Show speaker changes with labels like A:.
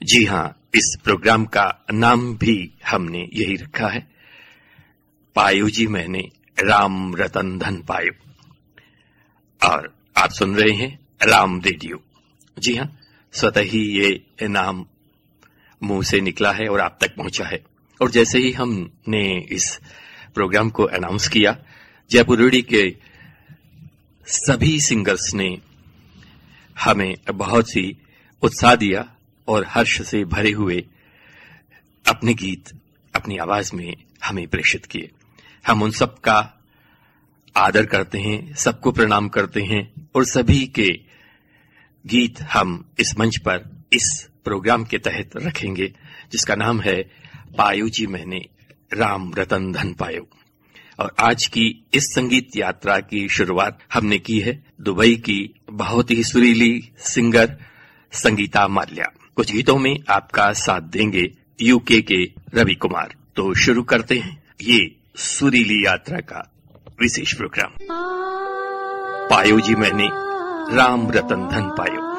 A: जी हाँ, इस प्रोग्राम का नाम भी हमने यही रखा है, पायो जी मैंने राम रतन धन पायो। और आप सुन रहे हैं राम रेडियो। जी हाँ, स्वतः ही ये नाम मुंह से निकला है और आप तक पहुंचा है। और जैसे ही हमने इस प्रोग्राम को अनाउंस किया, जयपुर रेडियो के सभी सिंगर्स ने हमें बहुत ही उत्साह दिया और हर्ष से भरे हुए अपने गीत अपनी आवाज में हमें प्रेषित किए। हम उन सब का आदर करते हैं, सबको प्रणाम करते हैं और सभी के गीत हम इस मंच पर इस प्रोग्राम के तहत रखेंगे, जिसका नाम है पायो जी मैंने राम रतन धन पायो। और आज की इस संगीत यात्रा की शुरुआत हमने की है दुबई की बहुत ही सुरीली सिंगर संगीता माल्या। कुछ गीतों में आपका साथ देंगे यूके के रवि कुमार। तो शुरू करते हैं ये सुरीली यात्रा का विशेष प्रोग्राम। पायो जी मैंने राम रतन धन पायो।